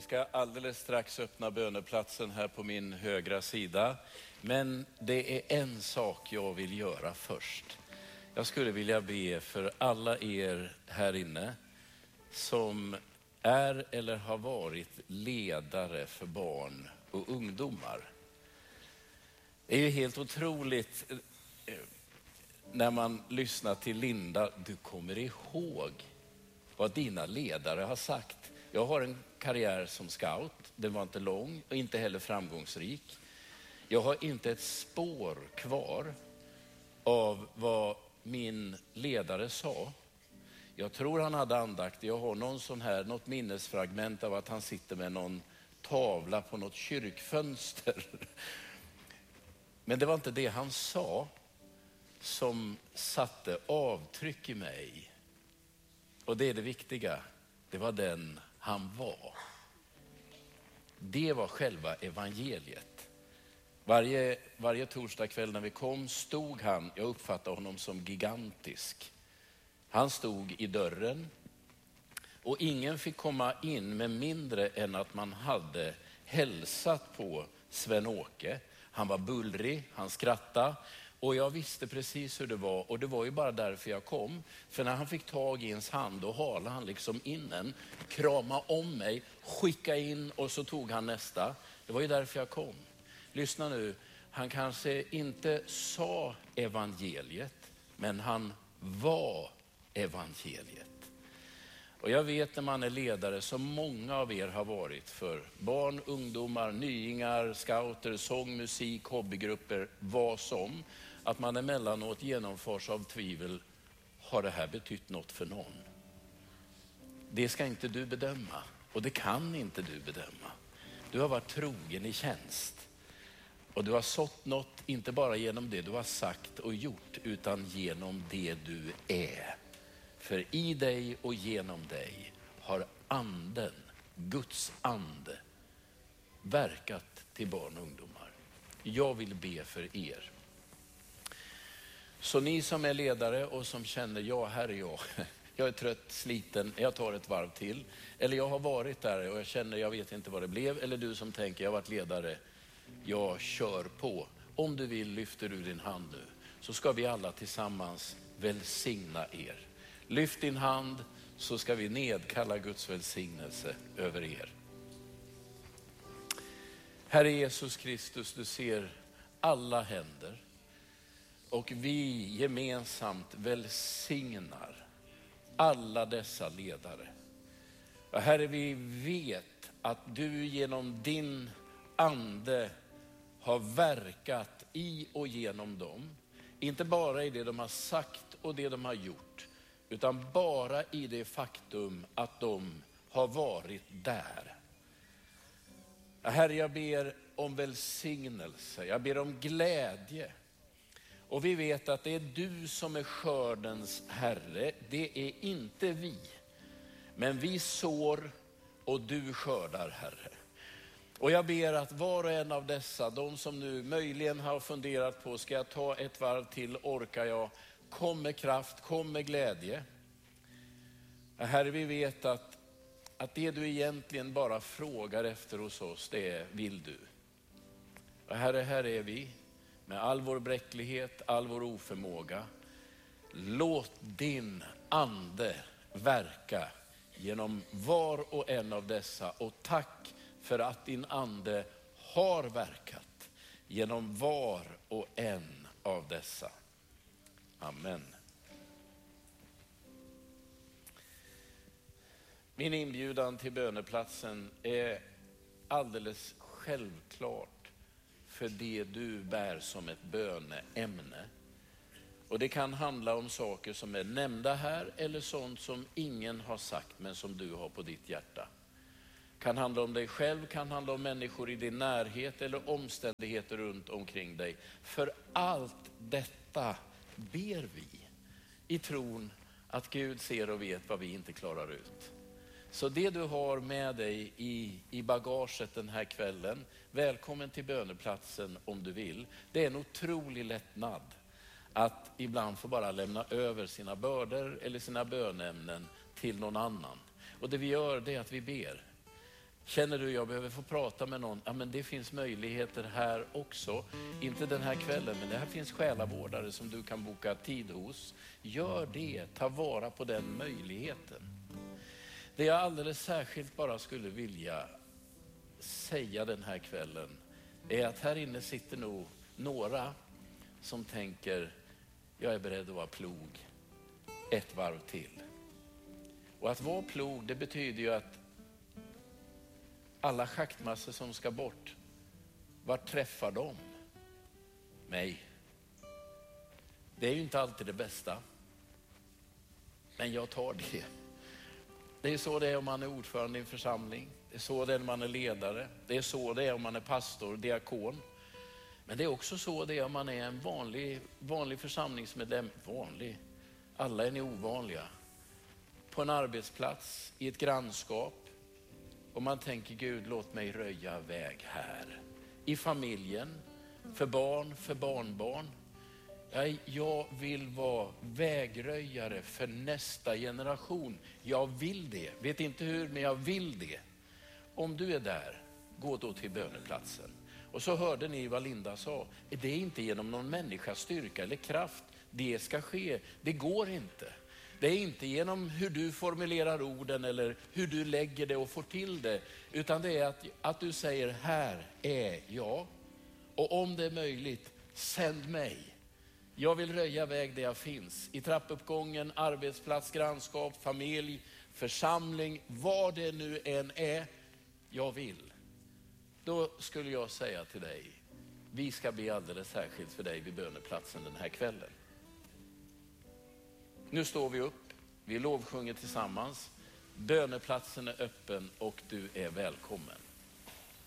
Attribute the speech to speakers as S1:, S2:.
S1: ska alldeles strax öppna böneplatsen här på min högra sida. Men det är en sak jag vill göra först. Jag skulle vilja be för alla er här inne som är eller har varit ledare för barn och ungdomar. Det är ju helt otroligt när man lyssnar till Linda. Du kommer ihåg vad dina ledare har sagt. Jag har en karriär som scout. Den var inte lång och inte heller framgångsrik. Jag har inte ett spår kvar av vad min ledare sa. Jag tror han hade andakt. Jag har något minnesfragment av att han sitter med någon tavla på något kyrkfönster. Men det var inte det han sa som satte avtryck i mig. Och det är det viktiga. Det var den han var. Det var själva evangeliet. Varje torsdagkväll när vi kom stod han, jag uppfattade honom som gigantisk. Han stod i dörren och ingen fick komma in med mindre än att man hade hälsat på Sven-Åke. Han var bullrig, han skrattade och jag visste precis hur det var. Och det var ju bara därför jag kom. För när han fick tag i ens hand och halade han liksom in en, krama om mig, skicka in och så tog han nästa. Det var ju därför jag kom. Lyssna nu, han kanske inte sa evangeliet, men han var evangeliet. Och jag vet när man är ledare, som många av er har varit för barn, ungdomar, nyingar, scouter, sång, musik, hobbygrupper, vad som, att man emellanåt genomförs av tvivel. Har det här betytt något för någon? Det ska inte du bedöma och det kan inte du bedöma. Du har varit trogen i tjänst och du har sått något, inte bara genom det du har sagt och gjort, utan genom det du är. För i dig och genom dig har anden, Guds ande, verkat till barn och ungdomar. Jag vill be för er. Så ni som är ledare och som känner, ja här är jag är trött, sliten, jag tar ett varv till. Eller jag har varit där och jag känner, jag vet inte vad det blev. Eller du som tänker, jag har varit ledare, jag kör på. Om du vill lyfter du din hand nu, så ska vi alla tillsammans välsigna er. Lyft din hand så ska vi nedkalla Guds välsignelse över er. Herre Jesus Kristus, du ser alla händer. Och vi gemensamt välsignar alla dessa ledare. Och Herre, vi vet att du genom din ande har verkat i och genom dem. Inte bara i det de har sagt och det de har gjort, utan bara i det faktum att de har varit där. Herre, jag ber om välsignelse, jag ber om glädje. Och vi vet att det är du som är skördens herre, det är inte vi. Men vi sår och du skördar, Herre. Och jag ber att var och en av dessa, de som nu möjligen har funderat på, ska jag ta ett varv till, orkar jag? Kom med kraft, kom med glädje. Herre, vi vet att det du egentligen bara frågar efter hos oss, det är, vill du? Och Herre, här är vi med all vår bräcklighet, all vår oförmåga. Låt din ande verka genom var och en av dessa. Och tack för att din ande har verkat genom var och en av dessa. Amen. Min inbjudan till böneplatsen är alldeles självklart för det du bär som ett böneämne. Och det kan handla om saker som är nämnda här eller sånt som ingen har sagt men som du har på ditt hjärta. Kan handla om dig själv, kan handla om människor i din närhet eller omständigheter runt omkring dig. För allt detta ber vi i tron att Gud ser och vet vad vi inte klarar ut. Så det du har med dig i bagaget den här kvällen, välkommen till böneplatsen om du vill. Det är en otrolig lättnad att ibland få bara lämna över sina bördor eller sina bönämnen till någon annan. Och det vi gör, det är att vi ber. Känner du jag behöver få prata med någon? Ja, men det finns möjligheter här också. Inte den här kvällen, men det här finns själavårdare som du kan boka tid hos. Gör det, ta vara på den möjligheten. Det jag alldeles särskilt bara skulle vilja säga den här kvällen är att här inne sitter nog några som tänker, jag är beredd att vara plog ett varv till. Och att vara plog, det betyder ju att alla schaktmassor som ska bort, vart träffar de? Mig. Det är ju inte alltid det bästa. Men jag tar det. Det är så det är om man är ordförande i en församling. Det är så det är om man är ledare. Det är så det är om man är pastor, diakon. Men det är också så det är om man är en vanlig församlingsmedlem. Vanlig. Alla är ni ovanliga. På en arbetsplats, i ett grannskap. Och man tänker, Gud, låt mig röja väg här. I familjen, för barn, för barnbarn. Jag vill vara vägröjare för nästa generation. Jag vill det. Vet inte hur, men jag vill det. Om du är där, gå då till böneplatsen. Och så hörde ni vad Linda sa. Det är inte genom någon människas styrka eller kraft det ska ske. Det går inte. Det är inte genom hur du formulerar orden eller hur du lägger det och får till det. Utan det är att du säger, här är jag. Och om det är möjligt, sänd mig. Jag vill röja väg där jag finns. I trappuppgången, arbetsplats, grannskap, familj, församling, vad det nu än är. Jag vill. Då skulle jag säga till dig, vi ska be alldeles särskilt för dig vid böneplatsen den här kvällen. Nu står vi upp, vi lovsjunger tillsammans. Böneplatsen är öppen och du är välkommen.